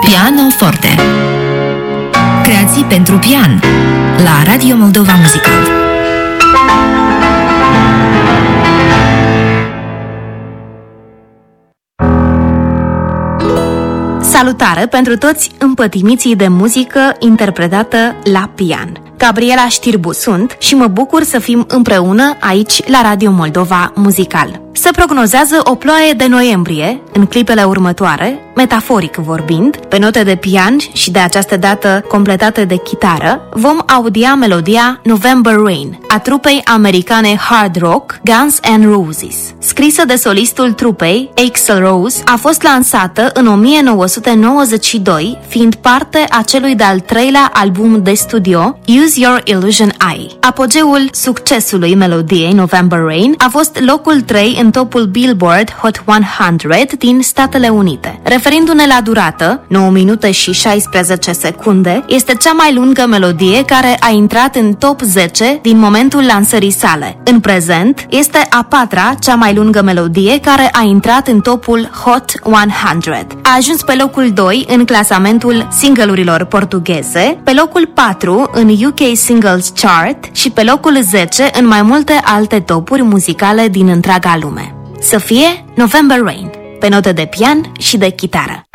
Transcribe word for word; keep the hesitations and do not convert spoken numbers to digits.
Pianoforte. Creații pentru pian la Radio Moldova Muzical. Salutare pentru toți împătimiții de muzică interpretată la pian. Gabriela Știrbu sunt și mă bucur să fim împreună aici la Radio Moldova Muzical. Se prognozează o ploaie de noiembrie în clipele următoare, metaforic vorbind, pe note de pian și de această dată completate de chitară, vom audia melodia November Rain a trupei americane hard rock Guns N' Roses. Scrisă de solistul trupei, Axl Rose, a fost lansată în o mie nouă sute nouăzeci și doi, fiind parte a celui de-al treilea album de studio, Use Your Illusion Eye. Apogeul succesului melodiei November Rain a fost locul trei în topul Billboard Hot o sută din Statele Unite. Referindu-ne la durată, nouă minute și șaisprezece secunde, este cea mai lungă melodie care a intrat în top zece din momentul lansării sale. În prezent, este a patra cea mai lungă melodie care a intrat în topul Hot o sută. A ajuns pe locul doi în clasamentul singlurilor portugheze, pe locul patru în U K Singles Chart și pe locul zece în mai multe alte topuri muzicale din întreaga lume. Să fie November Rain, pe note de pian și de chitară.